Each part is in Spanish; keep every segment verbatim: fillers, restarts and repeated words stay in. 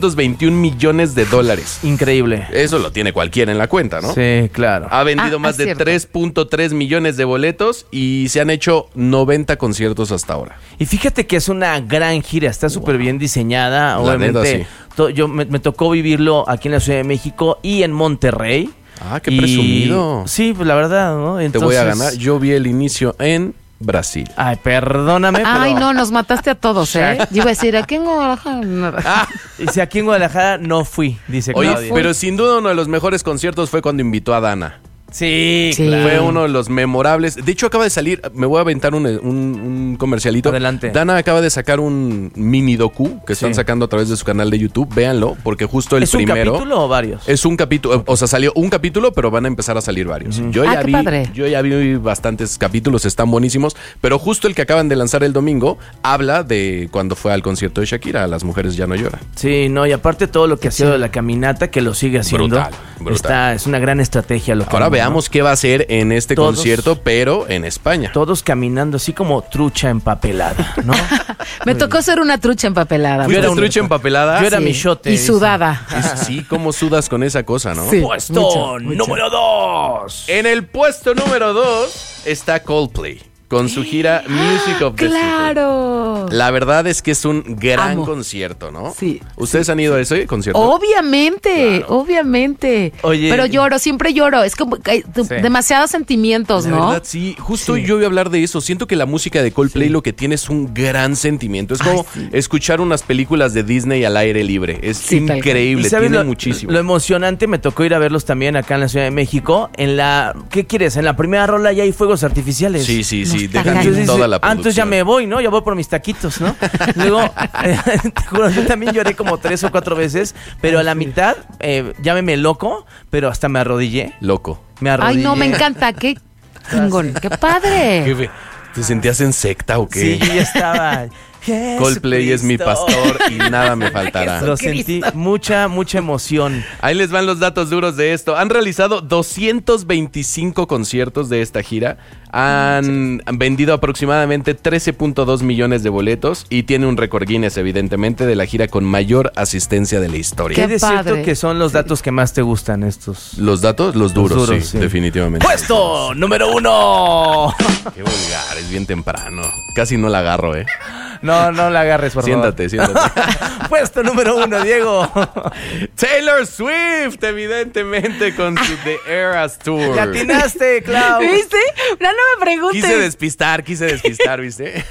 veintiún millones de dólares. Increíble. Eso lo tiene cualquiera en la cuenta, ¿no? Sí, claro. Ha vendido Ah, más es de cierto. tres punto tres millones de boletos y se han hecho noventa conciertos hasta ahora. Y fíjate que es una gran gira, está súper bien diseñada. La Obviamente, neta, sí. to- yo me, me tocó vivirlo aquí en la Ciudad de México y en Monterrey. Ah, qué Y- presumido. Sí, pues la verdad, ¿no? Te Entonces, voy a ganar. Yo vi el inicio en Brasil. Ay, perdóname, Ay, pero... no, nos mataste a todos, ¿eh? Yo iba a decir, aquí en Guadalajara. no. Dice, aquí en Guadalajara no fui, dice Oye, Claudia. pero sin duda uno de los mejores conciertos fue cuando invitó a Dana. Sí, Sí. claro. Fue uno de los memorables. De hecho, acaba de salir, me voy a aventar un, un- un comercialito. Adelante. Dana acaba de sacar un mini docu que están Sí. sacando a través de su canal de YouTube. Véanlo, porque justo el ¿Es un primero... capítulo o varios? Es un capítulo, o sea, salió un capítulo, pero van a empezar a salir varios. Yo Ah, ya qué vi, padre. yo ya vi bastantes capítulos, están buenísimos, pero justo el que acaban de lanzar el domingo habla de cuando fue al concierto de Shakira, Las Mujeres Ya No Lloran. Sí, no, y aparte todo lo que ha sido de la caminata, que lo sigue haciendo. Brutal, brutal. Está, es una gran estrategia lo que Ahora anda, ¿no? veamos qué va a hacer en este Todos- concierto, pero en España. Todos caminando así como trucha empapelada, ¿no? Me tocó ser una trucha empapelada. ¿Fuiste era un- trucha empapelada? Yo era Sí. michote. Y dice. sudada. Es- sí, cómo sudas con esa cosa, ¿no? Sí. Puesto Mucho, mucho. número dos. En el puesto número dos está Coldplay, con su gira Music of the City. ¡Claro! La verdad es que es un gran Amo. concierto, ¿no? Sí. ¿Ustedes han ido a ese concierto? Obviamente, obviamente. Oye. Pero lloro, siempre lloro. Es como que hay t- Sí. demasiados sentimientos, La ¿no? verdad, sí. Justo Sí. yo voy a hablar de eso. Siento que la música de Coldplay lo que tiene es un gran sentimiento. Es como Ay, sí. escuchar unas películas de Disney al aire libre. Es Sí, tal cual. increíble, ¿Y sabes tiene lo, muchísimo. lo emocionante? Me tocó ir a verlos también acá en la Ciudad de México. En la, ¿qué quieres? En la primera rola ya hay fuegos artificiales. Sí, sí, sí. está Dejan cañón. Entonces, toda la ah, entonces ya producción. me voy, ¿no? Ya voy por mis taquitos, ¿no? Luego, eh, te juro, yo también lloré como tres o cuatro veces, pero a la mitad, eh, llámeme loco, pero hasta me arrodillé. Loco. Me Ay, arrodillé. no, me encanta. Qué chingón. Qué padre. Jefe, ¿te sentías en secta o qué? Sí, yo ya estaba. Coldplay es mi pastor y nada me faltará. Lo sentí, mucha, mucha emoción. Ahí les van los datos duros de esto. Han realizado doscientos veinticinco conciertos de esta gira. Han vendido aproximadamente trece punto dos millones de boletos y tiene un récord Guinness, evidentemente, de la gira con mayor asistencia de la historia. Qué ¿Qué es cierto padre. que son los datos que más te gustan estos? Los datos, los duros, Los duros, sí, sí. definitivamente. ¡Puesto número uno! Qué vulgar, es bien temprano. Casi no la agarro, ¿eh? No, no la agarres, por Siéntate, siéntate. favor. Puesto número uno, Diego. Taylor Swift, evidentemente, con su The Eras Tour. Le atinaste, Clau. ¿Viste? No, no me preguntes. Quise despistar, quise despistar, ¿viste?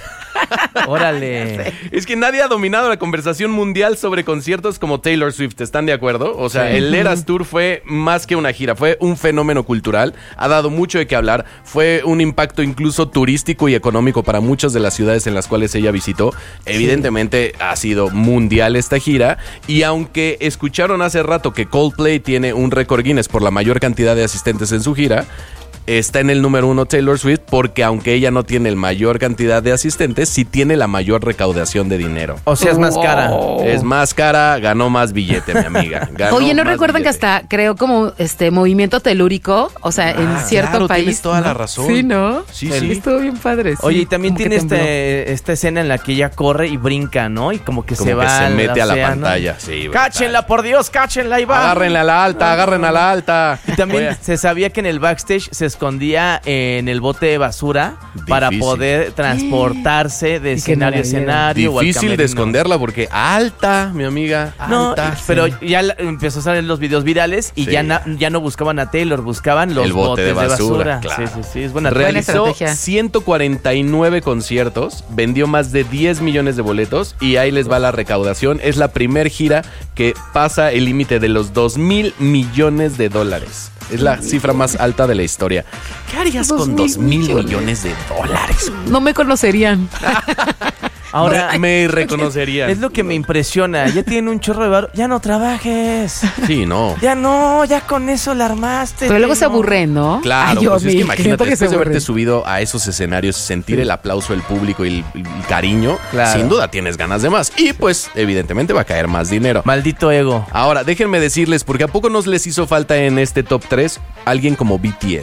Órale. Es que nadie ha dominado la conversación mundial sobre conciertos como Taylor Swift, ¿están de acuerdo? O sea, Sí. el Eras Tour fue más que una gira, fue un fenómeno cultural, ha dado mucho de qué hablar, fue un impacto incluso turístico y económico para muchas de las ciudades en las cuales ella visitó. Evidentemente ha sido mundial esta gira y aunque escucharon hace rato que Coldplay tiene un récord Guinness por la mayor cantidad de asistentes en su gira, está en el número uno Taylor Swift porque aunque ella no tiene la mayor cantidad de asistentes, sí tiene la mayor recaudación de dinero. O sea, es más cara. Es más cara, ganó más billete, mi amiga. Ganó Oye, ¿no más recuerdan que billete. hasta creó como este movimiento telúrico? O sea, en Ah, cierto claro, país. tienes toda ¿no? la razón. Sí, ¿no? Sí, sí. Estuvo bien padre. sí. Oye, y también Como que tiene tembló. este, esta escena en la que ella corre y brinca, ¿no? Y como que Como se que va se al mete a la océano. pantalla. Sí, brutal. Cáchenla, por Dios, cáchenla, ahí va. Agárrenla a la alta, agarren a la alta. Y también Oye, se sabía que en el backstage se escondía en el bote de basura para Difícil. poder transportarse de Y que no escenario a la vieran. escenario. o al difícil de camerino. esconderla porque alta, mi amiga. No, alta. y- pero ya la- empezó a salir los videos virales y Sí. ya, na- ya no buscaban a Taylor, buscaban los El bote botes de de basura, basura. claro. Sí, sí, sí, es buena Buena Realizó estrategia. ciento cuarenta y nueve conciertos, vendió más de diez millones de boletos y ahí les va la recaudación. Es la primer gira que pasa el límite de los dos mil millones de dólares. Es la cifra más alta de la historia. ¿Qué harías Dos con mil dos mil millones. millones de dólares? No me conocerían. Ahora, me, me reconocerían. es lo que me impresiona. Ya tiene un chorro de bar. Ya no trabajes. Sí, no. Ya no, ya con eso la armaste. Pero luego se Taylor. aburren, ¿no? Claro, Ay, yo, pues es mi que cliente imagínate, que se después de haberte aburren. subido a esos escenarios, sentir el aplauso del público y el, el cariño, Claro. sin duda tienes ganas de más. Y pues, evidentemente va a caer más dinero. Maldito ego. Ahora, déjenme decirles, porque ¿a poco nos les hizo falta en este top tres alguien como B T S?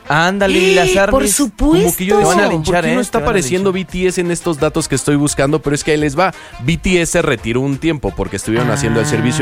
Ándale, y las armies. Por supuesto. Como que yo Te van a decía, linchar, ¿por qué no ¿eh? está Te van a apareciendo B T S en estos datos que estoy buscando? Pero es que ahí les va. B T S se retiró un tiempo porque estuvieron Ah. haciendo el servicio